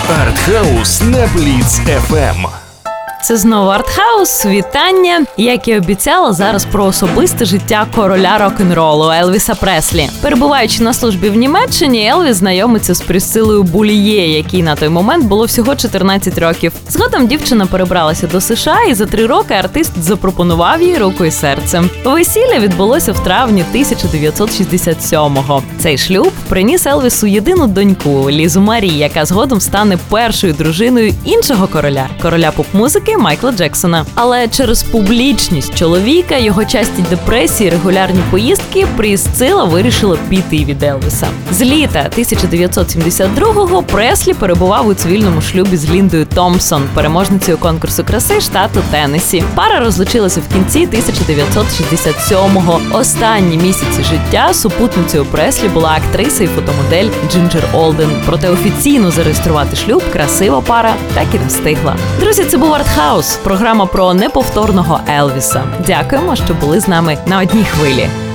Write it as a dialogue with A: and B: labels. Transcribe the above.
A: Артхаус на Бліц FM.
B: Це знову Артхаус. Вітання. Як і обіцяла, зараз про особисте життя короля рок-н-ролу Елвіса Преслі. Перебуваючи на службі в Німеччині, Елвіс знайомиться з Прісцилою Буліє, якій на той момент було всього 14 років. Згодом дівчина перебралася до США, і за 3 роки артист запропонував їй руку і серце. Весілля відбулося в травні 1967-го. Цей шлюб приніс Елвісу єдину доньку Лізу Марі, яка згодом стане першою дружиною іншого короля поп-музики Майкла Джексона. Але через публічність чоловіка, його часті депресії, регулярні поїздки, Прісцила вирішила піти від Елвіса. З літа 1972-го Преслі перебував у цивільному шлюбі з Ліндою Томпсон, переможницею конкурсу краси штату Теннессі. Пара розлучилася в кінці 1967-го. Останні місяці життя супутницею Преслі була актриса і фотомодель Джинджер Олден. Проте офіційно зареєструвати шлюб красива пара так і не встигла. Друзі, це був Артхаус, програма про неповторного Елвіса. Дякуємо, що були з нами на одній хвилі.